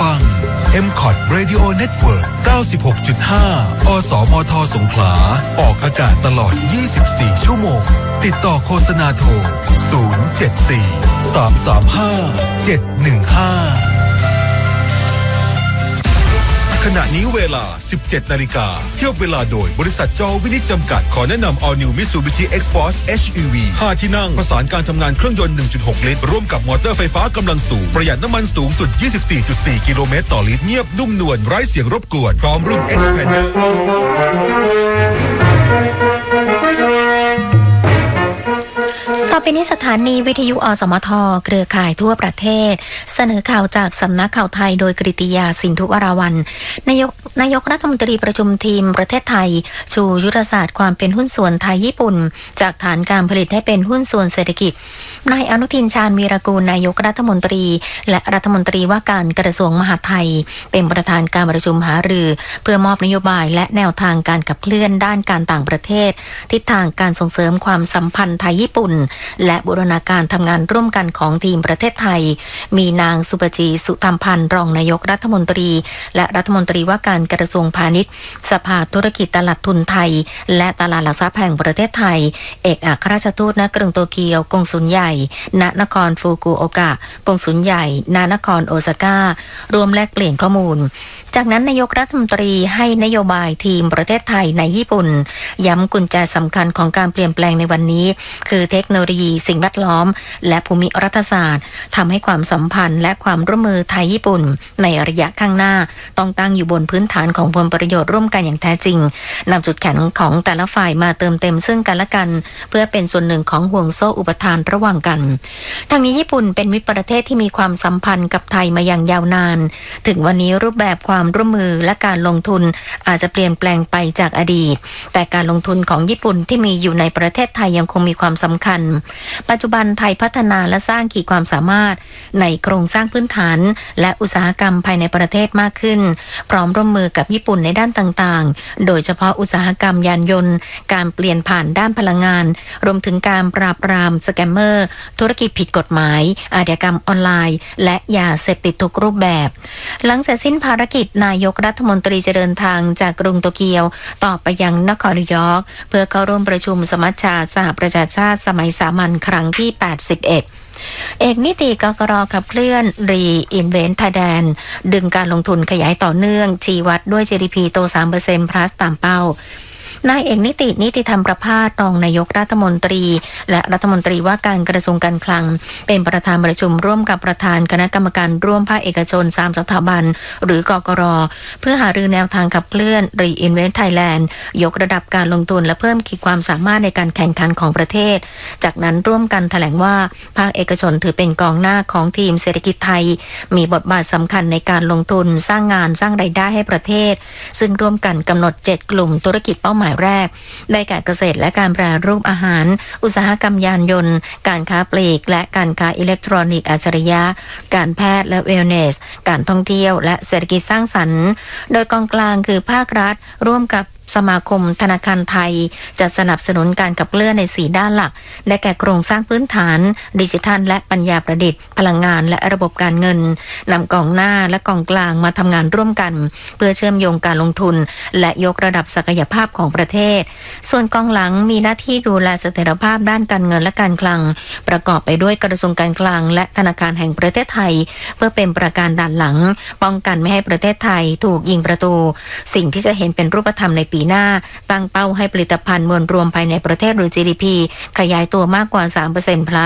ฟัง MCOT Radio Network 96.5 อสมทสงขลาออกอากาศตลอด24ชั่วโมงติดต่อโฆษณาโทร074 335 715ขณะนี้เวลา 17 นาฬิกาเที่ยวเวลาโดยบริษัทจอวินิจจำกัดขอแนะนำ All New Mitsubishi X-Force HEV 5 ที่นั่งประสานการทำงานเครื่องยนต์ 1.6 ลิตรร่วมกับมอเตอร์ไฟฟ้ากำลังสูงประหยัดน้ำมันสูงสุด 24.4 กิโลเมตรต่อลิตรเงียบนุ่มนวลไร้เสียงรบกวนพร้อมรุ่น Xpander ต่อไปนี้สถานีวิทยุอสมทเครือข่ายทั่วประเทศเสนอข่าวจากสำนักข่าวไทยโดยกฤติยาสินธุวราวัลย์นายกรัฐมนตรีประชุมทีมประเทศไทยชูยุทธศาสตร์ความเป็นหุ้นส่วนไทยญี่ปุ่นจากฐานการผลิตให้เป็นหุ้นส่วนเศรษฐกิจนายอนุทินชาญวีรกูลนายกรัฐมนตรีและรัฐมนตรีว่าการกระทรวงมหาดไทยเป็นประธานการประชุมหารือเพื่อมอบนโยบายและแนวทางการขับเคลื่อนด้านการต่างประเทศทิศทางการส่งเสริมความสัมพันธ์ไทยญี่ปุ่นและบูรณาการทำงานร่วมกันของทีมประเทศไทยมีนางสุปจีสุธรรมพันธ์รองนายกรัฐมนตรีและรัฐมนตรีว่าการกระทรวงพาณิชย์สภาธุรกิจตลาดทุนไทยและตลาดหลักทรัพย์แห่งประเทศไทยเอกอัครราชทูตณกรุงโตเกียวกงสุลใหญ่ณนครฟุกุโอกะกงสุลใหญ่ณนครโอซาก้ารวมแลกเปลี่ยนข้อมูลจากนั้นนายกรัฐมนตรีให้นโยบายทีมประเทศไทยในญี่ปุ่นย้ำกุญแจสำคัญของการเปลี่ยนแปลงในวันนี้คือเทคโนโลยีสิ่งแวดล้อมและภูมิรัฐศาสตร์ทำให้ความสัมพันธ์และความร่วมมือไทยญี่ปุ่นในระยะข้างหน้าต้องตั้งอยู่บนพื้นฐานของผลประโยชน์ร่วมกันอย่างแท้จริงนำจุดแข็งของแต่ละฝ่ายมาเติมเต็มซึ่งกันและกันเพื่อเป็นส่วนหนึ่งของห่วงโซ่อุปทานระหว่างกันทางนี้ญี่ปุ่นเป็นมิตรประเทศที่มีความสัมพันธ์กับไทยมาอย่างยาวนานถึงวันนี้รูปแบบความร่วมมือและการลงทุนอาจจะเปลี่ยนแปลงไปจากอดีตแต่การลงทุนของญี่ปุ่นที่มีอยู่ในประเทศไทยยังคงมีความสำคัญปัจจุบันไทยพัฒนาและสร้างขีดความสามารถในโครงสร้างพื้นฐานและอุตสาหกรรมภายในประเทศมากขึ้นพร้อมร่วมมือกับญี่ปุ่นในด้านต่างๆโดยเฉพาะอุตสาหกรรมยานยนต์การเปลี่ยนผ่านด้านพลังงานรวมถึงการปราบปรามสแกมเมอร์ธุรกิจผิดกฎหมายอาชญากรรมออนไลน์และยาเสพติดทุกรูปแบบหลังเสร็จสิ้นภารกิจนายกรัฐมนตรีจะเดินทางจากกรุงโตเกียวต่อไปยังนครนิวยอร์กเพื่อเข้าร่วมประชุมสมัชชาสหประชาชาติสมัยสามัญครั้งที่81เอกนิติกกร.ขับเคลื่อน Reinvent Thailand ดึงการลงทุนขยายต่อเนื่องชี้วัดด้วย GDP โต 3% plus ตามเป้านายเอกนิติธรรมประภาสรองนายกรัฐมนตรีและรัฐมนตรีว่าการกระทรวงการคลังเป็นประธานประชุมร่วมกับประธานคณะกรรมการร่วมภาคเอกชน3สถาบันหรือกกร.เพื่อหารือแนวทางขับเคลื่อน Reinvent Thailand ยกระดับการลงทุนและเพิ่มขีดความสามารถในการแข่งขันของประเทศจากนั้นร่วมกันแถลงว่าภาคเอกชนถือเป็นกองหน้าของทีมเศรษฐกิจไทยมีบทบาทสำคัญในการลงทุนสร้างงานสร้างรายได้ให้ประเทศซึ่งร่วมกันกำหนด7กลุ่มธุรกิจเป้าหมายแรกได้แก่เกษตรและการแปรรูปอาหารอุตสาหกรรมยานยนต์การค้าปลีกและการค้าอิเล็กทรอนิกส์อัจฉริยะการแพทย์และเวลเนสการท่องเที่ยวและเศรษฐกิจสร้างสรรค์โดยกองกลางคือภาครัฐร่วมกับสมาคมธนาคารไทยจะสนับสนุนการขับเคลื่อนใน4ด้านหลักได้แก่โครงสร้างพื้นฐานดิจิทัลและปัญญาประดิษฐ์พลังงานและระบบการเงินนำกองหน้าและกองกลางมาทำงานร่วมกันเพื่อเชื่อมโยงการลงทุนและยกระดับศักยภาพของประเทศส่วนกองหลังมีหน้าที่ดูแลเสถียรภาพด้านการเงินและการคลังประกอบไปด้วยกระทรวงการคลังและธนาคารแห่งประเทศไทยเพื่อเป็นประการด่านหลังป้องกันไม่ให้ประเทศไทยถูกยิงประตูสิ่งที่จะเห็นเป็นรูปธรรมในปีหน้าตั้งเป้าให้ผลิตภัณฑ์มวลรวมภายในประเทศหรือ GDP ขยายตัวมากกว่า 3%